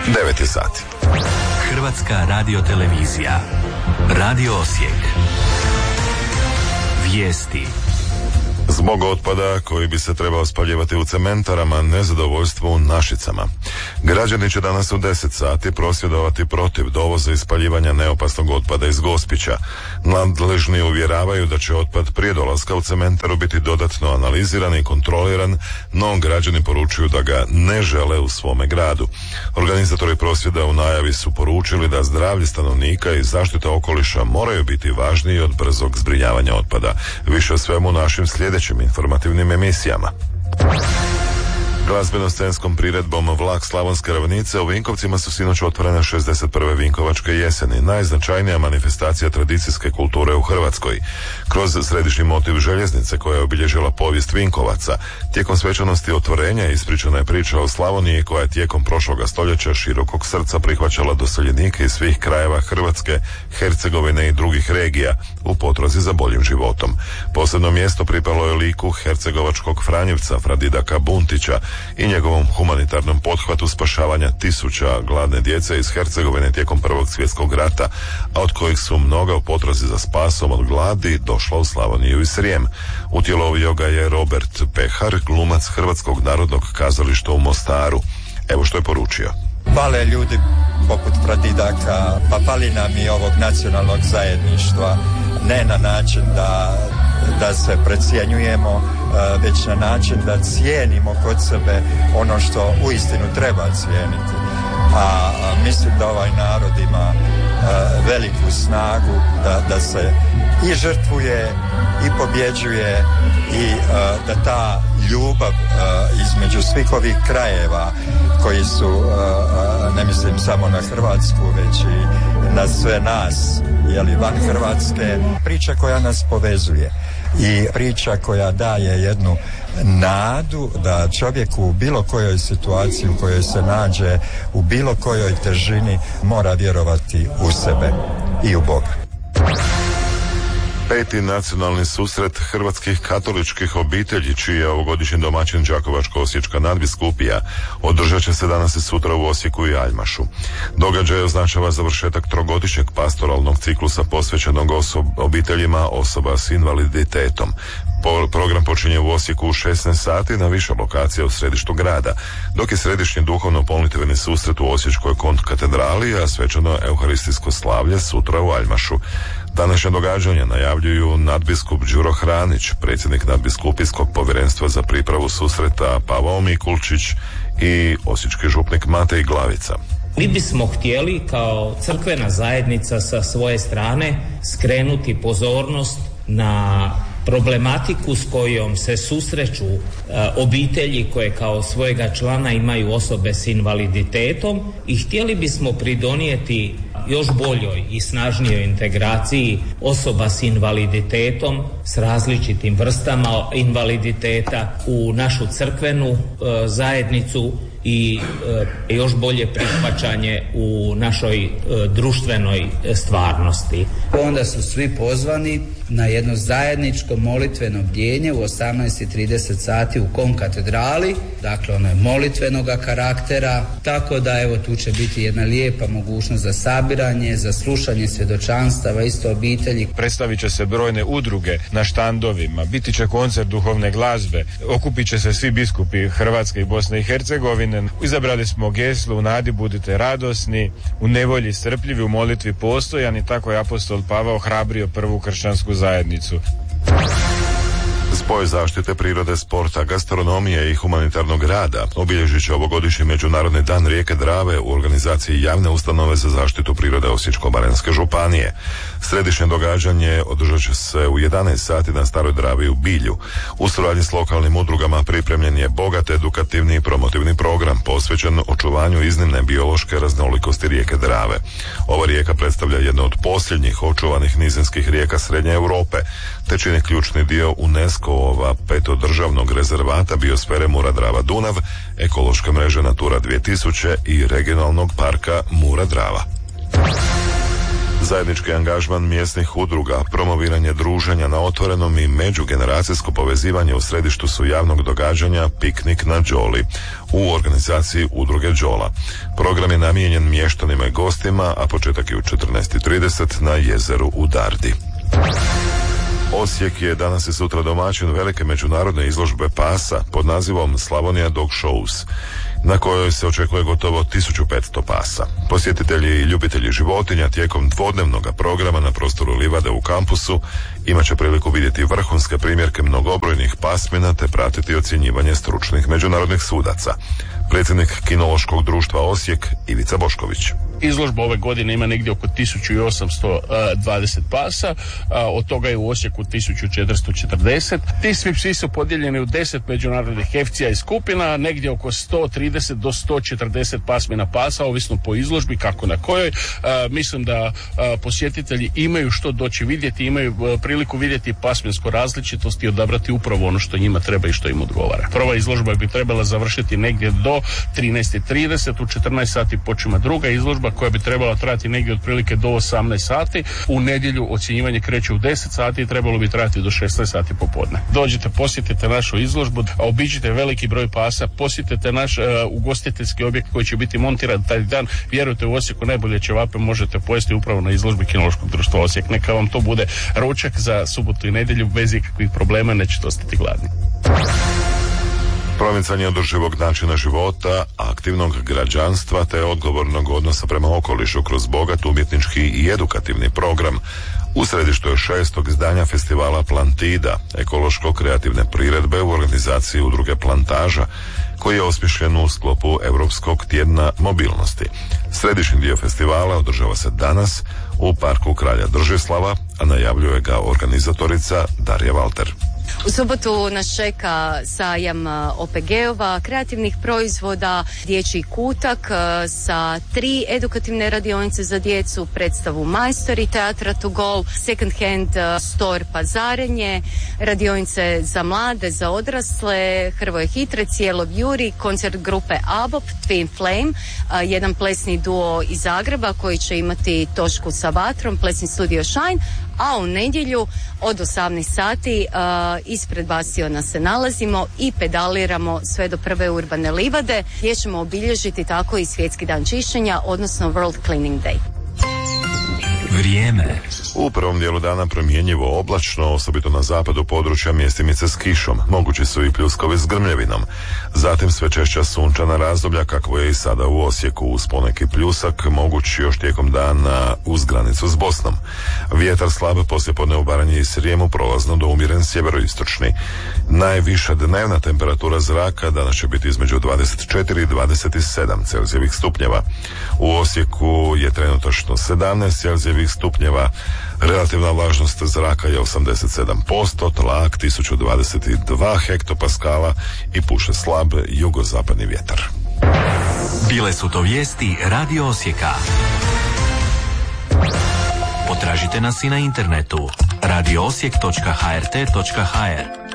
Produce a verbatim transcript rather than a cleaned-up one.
devet je sati. Hrvatska radiotelevizija. Radio Osijek. Vijesti. Zbog otpada koji bi se trebao spaljivati u cementarama, nezadovoljstvo u Našicama. Građani će danas u deset sati prosvjedovati protiv dovoza i spaljivanja neopasnog otpada iz Gospića. Nadležni uvjeravaju da će otpad prije dolaska u cementaru biti dodatno analiziran i kontroliran, no građani poručuju da ga ne žele u svome gradu. Organizatori prosvjeda u najavi su poručili da zdravlje stanovnika i zaštita okoliša moraju biti važniji od brzog zbrinjavanja otpada. Više o svemu našim sljedećim informativnim emisijama. Glazbeno-scenskom priredbom Vlak Slavonske ravnice u Vinkovcima su sinoć otvorene šezdeset prve Vinkovačke jeseni, najznačajnija manifestacija tradicijske kulture u Hrvatskoj. Kroz središnji motiv željeznice koja je obilježila povijest Vinkovaca, tijekom svečanosti otvorenja ispričana je priča o Slavoniji koja je tijekom prošloga stoljeća širokog srca prihvaćala doseljenike iz svih krajeva Hrvatske, Hercegovine i drugih regija u potrazi za boljim životom. Posebno mjesto pripalo je liku hercegovačkog Franjevca Fradidaka Buntića i njegovom humanitarnom pothvatu spašavanja tisuća gladne djece iz Hercegovine tijekom Prvog svjetskog rata, a od kojih su mnoga u potrazi za spasom od gladi došla u Slavoniju i Srijem. Utjelovio ga je Robert Pehar, glumac Hrvatskog narodnog kazališta u Mostaru. Evo što je poručio. Fale ljudi poput Fradidaka, pa fali nam i ovog nacionalnog zajedništva, ne na način da, da se precjenjujemo, već na način da cijenimo kod sebe ono što uistinu treba cijeniti. A, a mislim da ovaj narod ima a, veliku snagu da, da se i žrtvuje i pobjeđuje i a, da ta ljubav a, između svih ovih krajeva koji su, a, a, ne mislim samo na Hrvatsku, već i na sve nas, jeli, van Hrvatske, priča koja nas povezuje i priča koja daje jednu nadu da čovjek u bilo kojoj situaciji u kojoj se nađe, u bilo kojoj težini, mora vjerovati u sebe i u Boga. Peti nacionalni susret hrvatskih katoličkih obitelji, čiji je ovogodišnji domaćin Đakovačko-osječka nadbiskupija, održat će se danas i sutra u Osijeku i Aljmašu. Događaj označava završetak trogodišnjeg pastoralnog ciklusa posvećenog osob, obiteljima osoba s invaliditetom. Po, program počinje u Osijeku u šesnaest sati na više lokacija u središtu grada, dok je središnji duhovno-politivni susret u Osječkoj kontkatedrali, a svečano euharistijsko slavlje sutra u Aljmašu. Današnje događanje najavljuju nadbiskup Đuro Hranić, predsjednik nadbiskupijskog povjerenstva za pripravu susreta Pavao Mikulčić i osječki župnik Matej Glavica. Mi bismo htjeli kao crkvena zajednica sa svoje strane skrenuti pozornost na problematiku s kojom se susreću e, obitelji koje kao svojega člana imaju osobe s invaliditetom i htjeli bismo pridonijeti još boljoj i snažnijoj integraciji osoba s invaliditetom, s različitim vrstama invaliditeta u našu crkvenu e, zajednicu i e, još bolje prihvaćanje u našoj e, društvenoj stvarnosti. Onda su svi pozvani na jedno zajedničko molitveno bdjenje u osamnaest i trideset sati u konkatedrali, dakle ono je molitvenoga karaktera, tako da evo tu će biti jedna lijepa mogućnost za sabiranje, za slušanje svjedočanstava isto obitelji. Predstavit će se brojne udruge na štandovima, biti će koncert duhovne glazbe, okupit će se svi biskupi Hrvatske i Bosne i Hercegovine. Izabrali smo geslo u nadi budite radosni, u nevolji strpljivi, u molitvi postojani, tako je apostol Pavao hrabrio prvu kršćansku zajednicu. Spoj zaštite prirode, sporta, gastronomije i humanitarnog rada obilježit će ovogodišnji Međunarodni dan rijeke Drave u organizaciji javne ustanove za zaštitu prirode Osječko-baranjske županije. Središnje događanje održat će se u jedanaest sati na Staroj Dravi u Bilju. U suradnji s lokalnim udrugama pripremljen je bogat edukativni i promotivni program posvećen očuvanju iznimne biološke raznolikosti rijeke Drave. Ova rijeka predstavlja jednu od posljednjih očuvanih nizinskih rijeka Srednje Europe, te čini ključni dio UNESCO-ova petodržavnog rezervata biosfere Mura-Drava-Dunav, ekološke mreže Natura dvije tisuće i regionalnog parka Mura-Drava. Zajednički angažman mjesnih udruga, promoviranje druženja na otvorenom i međugeneracijsko povezivanje u središtu su javnog događanja Piknik na Đoli u organizaciji udruge Đola. Program je namijenjen mještanima i gostima, a početak je u četrnaest i trideset na jezeru u Dardi. Osijek je danas i sutra domaćin velike međunarodne izložbe pasa pod nazivom Slavonija Dog Shows, na kojoj se očekuje gotovo tisuću petsto pasa. Posjetitelji i ljubitelji životinja tijekom dvodnevnog programa na prostoru livade u kampusu imat će priliku vidjeti vrhunske primjerke mnogobrojnih pasmina te pratiti ocjenjivanje stručnih međunarodnih sudaca. Predsjednik Kinološkog društva Osijek Ivica Bošković. Izložba ove godine ima negdje oko tisuću osamsto dvadeset pasa, od toga je u Osijeku tisuću četiristo četrdeset. Ti svi psi su podijeljeni u deset međunarodnih hefcija i skupina, negdje oko sto trideset do sto četrdeset pasmina pasa, ovisno po izložbi kako na kojoj. Mislim da posjetitelji imaju što doći vidjeti, imaju priliku vidjeti pasminsku različitost i odabrati upravo ono što njima treba i što im odgovara. Prva izložba bi trebala završiti negdje do trinaest i trideset, u četrnaest sati počima druga izložba koja bi trebala trajati negdje otprilike do osamnaest sati. U nedjelju ocjenjivanje kreće u deset sati i trebalo bi trajati do šesnaest sati popodne. Dođite, posjetite našu izložbu, obiđite veliki broj pasa, posjetite naš uh, ugostiteljski objekt koji će biti montiran taj dan. Vjerujte, u Osijeku najbolje ćevape možete pojesti upravo na izložbi Kinološkog društva Osijek. Neka vam to bude ručak za subotu i nedjelju bez ikakvih problema, nećete ostati gladni. Promicanje održivog načina života, aktivnog građanstva te odgovornog odnosa prema okolišu kroz bogat umjetnički i edukativni program. U središtu je šestog izdanja festivala Plantida, ekološko-kreativne priredbe u organizaciji udruge Plantaža, koji je osmišljen u sklopu Europskog tjedna mobilnosti. Središnji dio festivala održava se danas u Parku Kralja Držislava, a najavljuje ga organizatorica Darija Valter. U subotu nas čeka sajam O P G-ova, kreativnih proizvoda, dječji kutak sa tri edukativne radionice za djecu, predstavu Majstori teatra to go, second hand store pazarenje, radionice za mlade, za odrasle, Hrvoje Hitre, Cijelo Vjuri, koncert grupe Abop, Twin Flame, jedan plesni duo iz Zagreba koji će imati točku sa vatrom, plesni studio Shine, a u nedjelju od osamnaest sati uh, ispred Bastiona se nalazimo i pedaliramo sve do prve urbane livade gdje ćemo obilježiti tako i svjetski dan čišćenja, odnosno World Cleaning Day. Vrijeme. U prvom dijelu dana promjenjivo oblačno, osobito na zapadu područja mjestimice s kišom. Mogući su i pljuskovi s grmljevinom. Zatim sve češća sunčana razdoblja kakvo je i sada u Osijeku, uz poneki pljusak, mogući još tijekom dana uz granicu s Bosnom. Vjetar slab poslijepodne u Baranji i Srijemu, prolazno do umjeren sjeveroistočni. Najviša dnevna temperatura zraka danas će biti između dvadeset četiri i dvadeset sedam Celzijevih stupnjeva. U Osijeku je trenutačno sedamnaest Celzijevih stupnjeva, relativna vlažnost zraka je osamdeset sedam posto, tlak tisuću dvadeset dva hektopaskala i puše slab jugozapadni vjetar. Bile su to vijesti Radio Osijeka. Potražite nas i na internetu radio osijek točka h r t točka h r.